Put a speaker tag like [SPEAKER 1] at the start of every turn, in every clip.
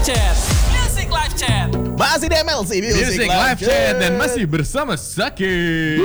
[SPEAKER 1] Chat. Music Live Chat.
[SPEAKER 2] Masih di MLC
[SPEAKER 3] Music Live Chat dan masih bersama Sakit.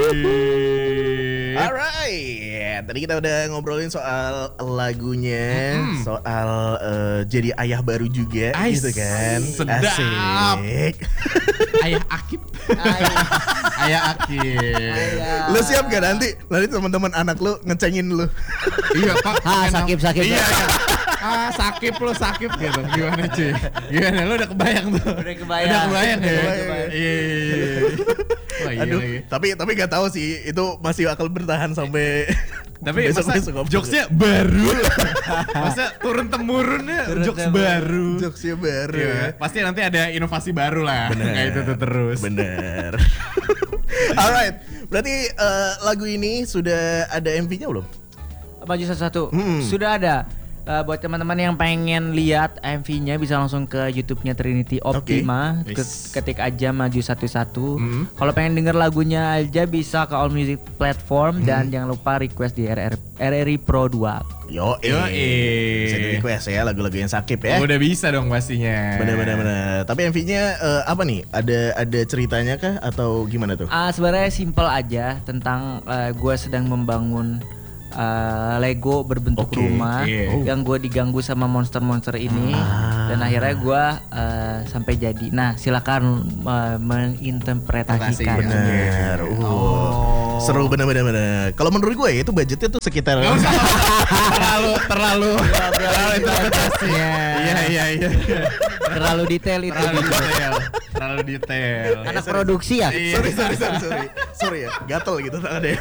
[SPEAKER 2] Alright, tadi kita udah ngobrolin soal lagunya, soal jadi ayah baru juga, gitu kan?
[SPEAKER 3] Sedap.
[SPEAKER 2] Asik.
[SPEAKER 3] Ayah Akib. Ayah Akib.
[SPEAKER 2] Lu siap gak nanti teman-teman anak lu ngecengin lu?
[SPEAKER 3] Iya Pak.
[SPEAKER 4] Sakit.
[SPEAKER 3] Iya. Sakit gitu. Gimana cuy? Gimana lu udah kebayang tuh?
[SPEAKER 4] Udah kebayang
[SPEAKER 3] ya?
[SPEAKER 2] Kebayang.
[SPEAKER 3] Iya. Wah, iya
[SPEAKER 2] Aduh,
[SPEAKER 3] lagi.
[SPEAKER 2] tapi gak tahu sih itu masih bakal bertahan sampai
[SPEAKER 3] Tapi masa jokesnya baru. Masa turun temurunnya jokes baru.
[SPEAKER 2] Jokesnya baru.
[SPEAKER 3] Iya, pasti nanti ada inovasi baru lah. Kayak itu tuh terus.
[SPEAKER 2] Bener. Alright, berarti lagu ini sudah ada MV-nya belum?
[SPEAKER 4] Maju satu-satu. Sudah ada. Buat teman-teman yang pengen lihat MV-nya bisa langsung ke YouTube-nya Trinity Optima. Ketik aja Maju Satu-Satu. Kalau pengen denger lagunya aja bisa ke All Music Platform dan jangan lupa request di RRI Pro 2.
[SPEAKER 2] Yo, bisa di request ya lagu-lagu yang sakit ya.
[SPEAKER 3] Udah bisa dong pastinya.
[SPEAKER 2] Bener. Tapi MV-nya apa nih? Ada ceritanya kah atau gimana tuh?
[SPEAKER 4] Sebenarnya simple aja tentang gue sedang membangun Lego berbentuk rumah yang gue diganggu sama monster-monster ini dan akhirnya gue sampai jadi. Nah silakan menginterpretasikan.
[SPEAKER 2] Bener. Seru bener. Kalau menurut gue itu budgetnya tuh sekitar
[SPEAKER 3] terlalu interpretasi. Iya.
[SPEAKER 4] Terlalu detail itu.
[SPEAKER 3] Terlalu detail.
[SPEAKER 4] Anak produksi ya.
[SPEAKER 2] Sorry ya, gatel gitu tangannya.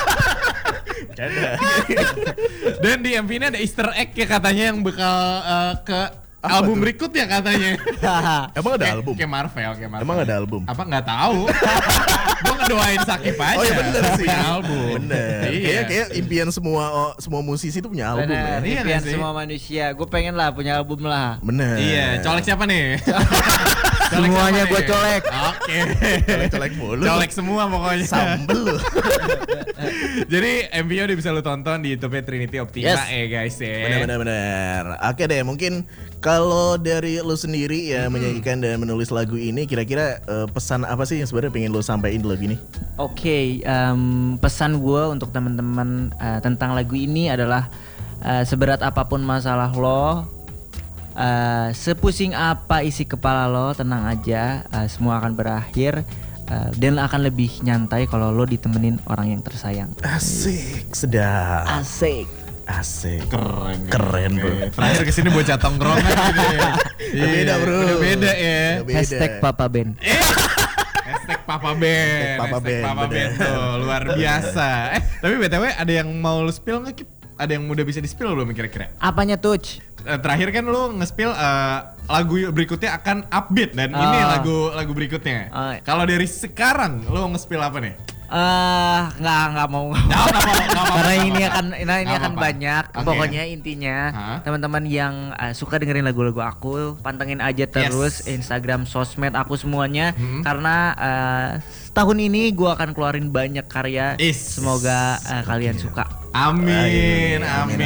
[SPEAKER 3] Dan di MV ini ada Easter egg ya katanya yang bakal ke album berikutnya katanya.
[SPEAKER 2] Emang ada album?
[SPEAKER 3] Kayak Marvel.
[SPEAKER 2] Emang ada album?
[SPEAKER 3] Apa nggak tahu? Gue ngedoain Sakip aja.
[SPEAKER 2] Oh iya bener sih.
[SPEAKER 3] Punya album.
[SPEAKER 2] Bener.
[SPEAKER 3] Iya.
[SPEAKER 2] Kayak impian semua musisi itu punya album ya.
[SPEAKER 4] Bener, impian semua manusia. Gue pengen lah punya album lah.
[SPEAKER 2] Bener.
[SPEAKER 3] Iya. Colek siapa nih?
[SPEAKER 4] Semuanya gue colek.
[SPEAKER 3] Oke.
[SPEAKER 2] Colek mulu.
[SPEAKER 3] Colek semua pokoknya.
[SPEAKER 2] Sambel lu.
[SPEAKER 3] Jadi MV-nya udah bisa lu tonton di YouTube Trinity Optima guys ya.
[SPEAKER 2] Bener. Oke deh, mungkin kalau dari lu sendiri ya menyanyikan dan menulis lagu ini, kira-kira pesan apa sih yang sebenarnya pengen lu sampaikan di lagu ini?
[SPEAKER 4] Oke, pesan gue untuk teman-teman tentang lagu ini adalah seberat apapun masalah lo, sepusing apa isi kepala lo, tenang aja, semua akan berakhir. Dan akan lebih nyantai kalau lo ditemenin orang yang tersayang.
[SPEAKER 2] Asik, sedap.
[SPEAKER 4] Asik.
[SPEAKER 2] Keren bro.
[SPEAKER 3] Terakhir kesini bocah tongkrongan gitu ya.
[SPEAKER 2] Beda bro.
[SPEAKER 3] Udah beda ya.
[SPEAKER 4] Hashtag Papa Ben.
[SPEAKER 3] Hashtag Papa Ben.
[SPEAKER 2] Papa Ben
[SPEAKER 3] tuh luar biasa. Tapi BTW ada yang mau lu spill nggak Kip? Ada yang udah bisa di spill belum kira-kira?
[SPEAKER 4] Apanya Tuj?
[SPEAKER 3] Terakhir kan lu nge-spill lagu berikutnya akan upbeat dan ini lagu berikutnya. Kalau dari sekarang lu nge-spill apa nih?
[SPEAKER 4] Nggak mau. Karena ini akan banyak.
[SPEAKER 3] Okay.
[SPEAKER 4] Pokoknya intinya teman-teman yang suka dengerin lagu-lagu aku, pantengin aja terus Instagram, sosmed aku semuanya. Karena tahun ini gue akan keluarin banyak karya. Semoga kalian suka.
[SPEAKER 3] Amin.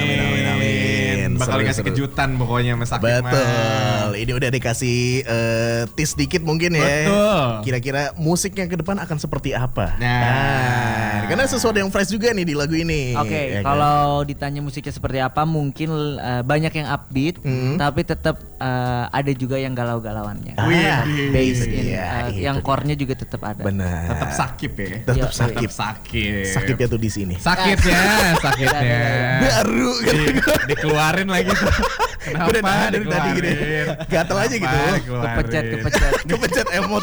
[SPEAKER 3] Bakal dikasih kejutan pokoknya Mas Sakit.
[SPEAKER 2] Betul. Ini udah dikasih tease dikit mungkin ya.
[SPEAKER 3] Betul.
[SPEAKER 2] Kira-kira musiknya ke depan akan seperti apa? Nah, karena sesuatu yang fresh juga nih di lagu ini.
[SPEAKER 4] Oke, kalau ditanya musiknya seperti apa, mungkin banyak yang upbeat, tapi tetap ada juga yang galau-galauannya. Bass yang core-nya juga tetap ada.
[SPEAKER 2] Benar.
[SPEAKER 3] Tetap sakit ya.
[SPEAKER 2] Tetap sakit.
[SPEAKER 3] Sakitnya
[SPEAKER 2] tuh di sini.
[SPEAKER 3] Sakitnya.
[SPEAKER 2] Baru
[SPEAKER 3] dikeluarin lagi tuh. Kenapa
[SPEAKER 2] dari tadi gini? Gatel aja gitu. Kepencet emot.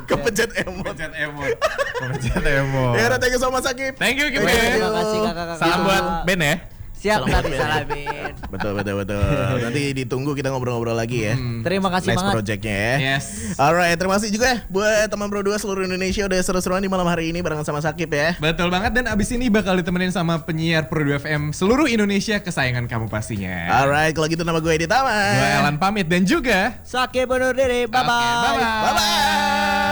[SPEAKER 2] Ya udah, thank you so much Sakip.
[SPEAKER 3] Thank you Kip.
[SPEAKER 4] Terima kasih kakak-kakak.
[SPEAKER 3] Salam buat Ben ya.
[SPEAKER 4] Siap, salamin.
[SPEAKER 2] Betul. Nanti ditunggu kita ngobrol-ngobrol lagi ya.
[SPEAKER 4] Terima kasih
[SPEAKER 2] next
[SPEAKER 4] banget.
[SPEAKER 2] projectnya ya.
[SPEAKER 3] Yes.
[SPEAKER 2] Alright, terima kasih juga buat teman Pro 2 seluruh Indonesia udah seru-seruan di malam hari ini barengan sama Sakip ya.
[SPEAKER 3] Betul banget, dan abis ini bakal ditemenin sama penyiar Pro 2 FM seluruh Indonesia kesayangan kamu pastinya.
[SPEAKER 2] Alright, kalau gitu nama gue Edi Taman.
[SPEAKER 3] Gue Elan pamit dan juga
[SPEAKER 4] Sakip undur diri. Bye-bye.
[SPEAKER 3] Bye-bye.